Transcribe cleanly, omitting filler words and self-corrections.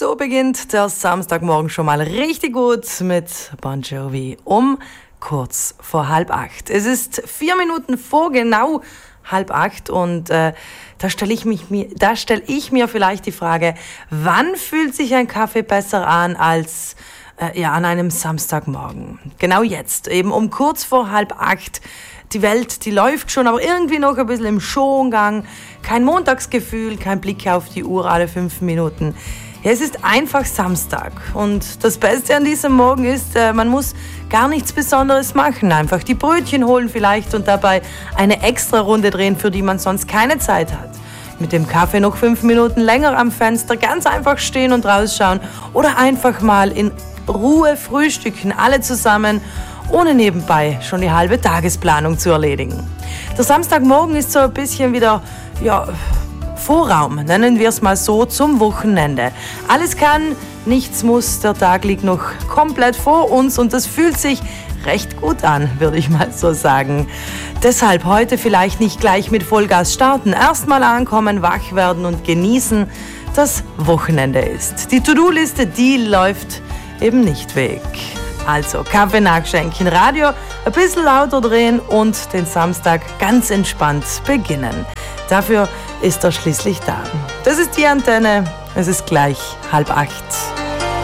So beginnt der Samstagmorgen schon mal richtig gut mit Bon Jovi um kurz vor 7:30. Es ist 4 Minuten vor genau 7:30 und da stelle ich mir vielleicht die Frage, wann fühlt sich ein Kaffee besser an als an einem Samstagmorgen? Genau jetzt, eben um kurz vor 7:30. Die Welt, die läuft schon, aber irgendwie noch ein bisschen im Schongang. Kein Montagsgefühl, kein Blick auf die Uhr alle 5 Minuten. Ja, es ist einfach Samstag und das Beste an diesem Morgen ist, man muss gar nichts Besonderes machen. Einfach die Brötchen holen vielleicht und dabei eine extra Runde drehen, für die man sonst keine Zeit hat. Mit dem Kaffee noch 5 Minuten länger am Fenster, ganz einfach stehen und rausschauen oder einfach mal in Ruhe frühstücken, alle zusammen, ohne nebenbei schon die halbe Tagesplanung zu erledigen. Der Samstagmorgen ist so ein bisschen wieder, Vorraum, nennen wir es mal so, zum Wochenende. Alles kann, nichts muss, der Tag liegt noch komplett vor uns und das fühlt sich recht gut an, würde ich mal so sagen. Deshalb heute vielleicht nicht gleich mit Vollgas starten, erstmal ankommen, wach werden und genießen, dass Wochenende ist. Die To-Do-Liste, die läuft eben nicht weg. Also Kaffee nachschenken, Radio ein bisschen lauter drehen und den Samstag ganz entspannt beginnen. Dafür ist er schließlich da. Das ist die Antenne, es ist gleich 7:30.